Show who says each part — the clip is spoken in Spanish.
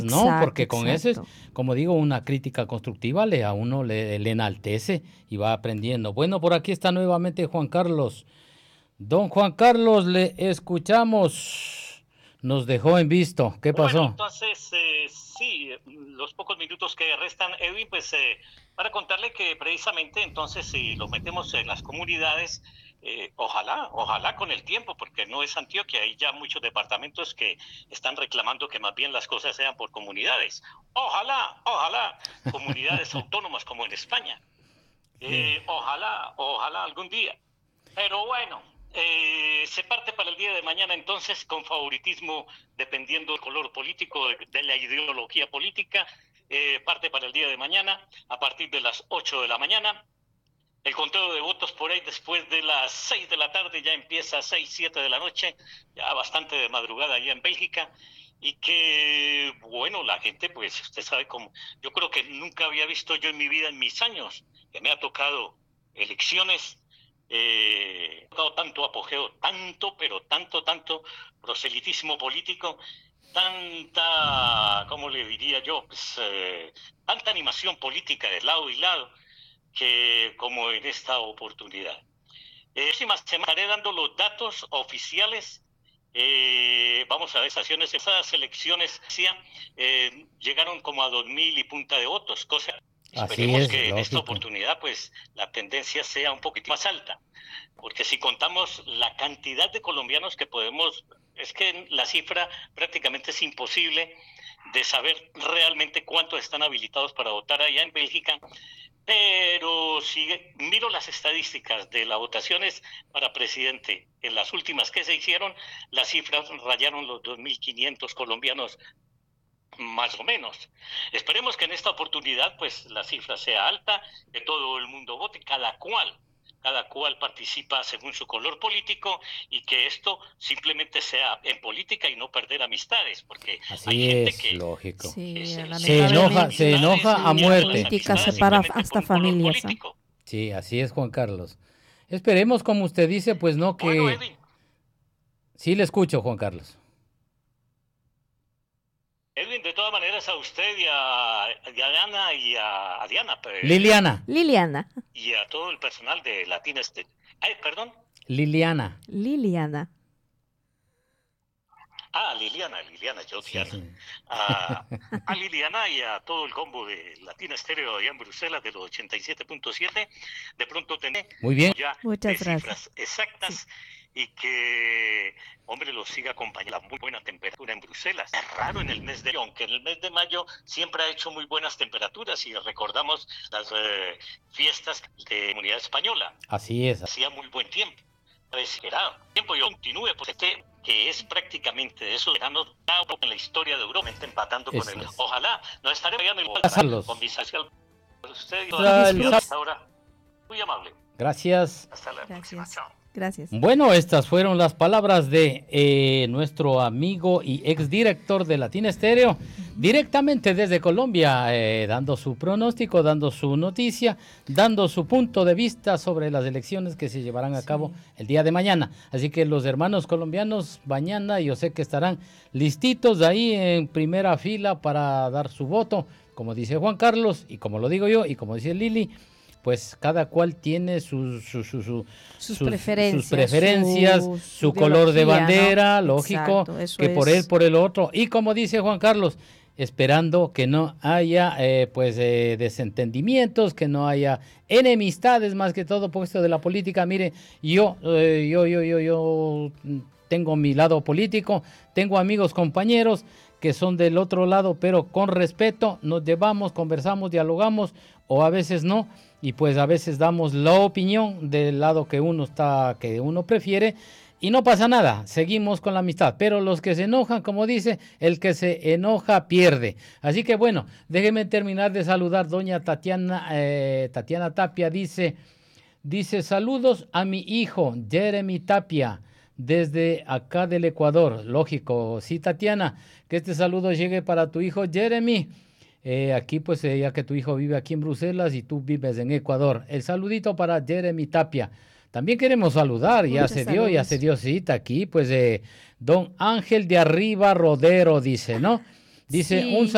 Speaker 1: ¿no? Porque con eso es,
Speaker 2: exacto.
Speaker 1: como digo, una crítica constructiva a uno le enaltece y va aprendiendo. Bueno, por aquí está nuevamente Juan Carlos. Don Juan Carlos, le escuchamos. Nos dejó en visto. ¿Qué
Speaker 3: Bueno,
Speaker 1: pasó?
Speaker 3: entonces, sí, los pocos minutos que restan, Edwin, pues para contarle que precisamente entonces si los metemos en las comunidades, ojalá con el tiempo, porque no es Antioquia, hay ya muchos departamentos que están reclamando que más bien las cosas sean por comunidades. Ojalá, comunidades autónomas como en España. Ojalá algún día. Pero bueno, se parte para el día de mañana entonces con favoritismo dependiendo del color político, de la ideología política. Parte para el día de mañana a partir de las 8 de la mañana. El conteo de votos por ahí después de las 6 de la tarde ya empieza a 6, 7 de la noche, ya bastante de madrugada allá en Bélgica. Y que, bueno, la gente, pues usted sabe cómo, yo creo que nunca había visto yo en mi vida, en mis años, que me ha tocado elecciones, tocado tanto apogeo, pero tanto proselitismo político, ¿cómo le diría yo? Pues, tanta animación política de lado y lado, que como en esta oportunidad. Próxima semana estaré dando los datos oficiales. Vamos a ver, esas elecciones llegaron como a 2,000 y punta de votos, cosa
Speaker 1: Así
Speaker 3: esperemos
Speaker 1: es,
Speaker 3: que en esta
Speaker 1: lógico.
Speaker 3: oportunidad pues la tendencia sea un poquito más alta, porque si contamos la cantidad de colombianos que podemos, es que la cifra prácticamente es imposible de saber realmente cuántos están habilitados para votar allá en Bélgica. Pero si miro las estadísticas de las votaciones para presidente en las últimas que se hicieron, las cifras rayaron los 2,500 colombianos más o menos. Esperemos que en esta oportunidad pues la cifra sea alta, que todo el mundo vote, cada cual participa según su color político y que esto simplemente sea en política y no perder amistades, porque hay
Speaker 1: Así
Speaker 3: gente
Speaker 1: es,
Speaker 3: que
Speaker 1: lógico.
Speaker 2: Sí,
Speaker 3: se
Speaker 2: lamentablemente,
Speaker 1: enoja a
Speaker 2: sí, la
Speaker 1: muerte.
Speaker 2: política
Speaker 3: amistades
Speaker 2: separa
Speaker 3: simplemente
Speaker 2: hasta
Speaker 3: por un color
Speaker 2: familias, ¿ah?
Speaker 3: político.
Speaker 1: Sí, así es, Juan Carlos. Esperemos, como usted dice, pues no
Speaker 3: Bueno,
Speaker 1: que...
Speaker 3: Edwin,
Speaker 1: Sí le escucho, Juan Carlos.
Speaker 3: de todas maneras a usted y a Diana a Diana
Speaker 1: Liliana,
Speaker 2: Liliana.
Speaker 3: y a todo el personal de Latina perdón.
Speaker 1: Liliana.
Speaker 2: Liliana.
Speaker 3: Liliana, yo
Speaker 1: Sí,
Speaker 3: Diana.
Speaker 1: sí.
Speaker 3: A Liliana y a todo el combo de Latina Estéreo allá en Bruselas de los 87.7. De pronto tener
Speaker 1: Muy bien.
Speaker 3: ya
Speaker 2: Muchas
Speaker 3: de
Speaker 2: gracias.
Speaker 3: cifras exactas y que, hombre, los siga acompañando la muy buena temperatura en Bruselas. Es raro en el mes de mayo, aunque en el mes de mayo siempre ha hecho muy buenas temperaturas y recordamos las fiestas de Comunidad Española.
Speaker 1: Así es.
Speaker 3: Hacía muy buen tiempo. Esperado. Tiempo yo continúe porque que es prácticamente de esos veranos en la historia de Europa, empatando con el. Ojalá no estaré pegando igual con mi social por usted y toda la hasta ahora. Muy amable.
Speaker 1: Gracias.
Speaker 3: Hasta la próxima. Chao.
Speaker 2: Gracias.
Speaker 1: Bueno, estas fueron las palabras de nuestro amigo y exdirector de Latina Estéreo, directamente desde Colombia, dando su pronóstico, dando su noticia, dando su punto de vista sobre las elecciones que se llevarán a cabo el día de mañana. Así que los hermanos colombianos mañana yo sé que estarán listitos ahí en primera fila para dar su voto, como dice Juan Carlos y como lo digo yo y como dice Lili. Pues cada cual tiene sus preferencias, su color de bandera, ¿no? Lógico, exacto, que por él, por el otro. Y como dice Juan Carlos, esperando que no haya desentendimientos, que no haya enemistades, más que todo por esto de la política. Mire, yo tengo mi lado político, tengo amigos, compañeros que son del otro lado, pero con respeto nos llevamos, conversamos, dialogamos, o a veces no. Y pues a veces damos la opinión del lado que uno prefiere y no pasa nada, seguimos con la amistad. Pero los que se enojan, como dice, el que se enoja pierde. Así que bueno, déjeme terminar de saludar. Doña Tatiana Tapia dice saludos a mi hijo Jeremy Tapia desde acá del Ecuador. Lógico, sí, Tatiana, que este saludo llegue para tu hijo Jeremy. Aquí pues ya que tu hijo vive aquí en Bruselas y tú vives en Ecuador. El saludito para Jeremy Tapia. También queremos saludar, ya se dio cita aquí, pues don Ángel de Arriba Rodero dice, ¿no? Dice, sí.